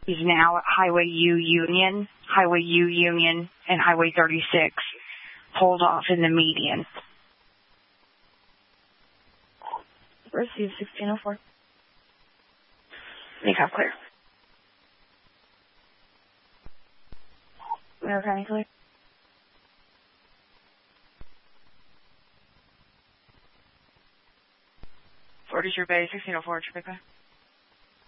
He's now at Highway U Union, and Highway 36. Hold off in the median. Receive 1604. Make up clear. We're kind of clear. Fort is your bay, 1604, Triple.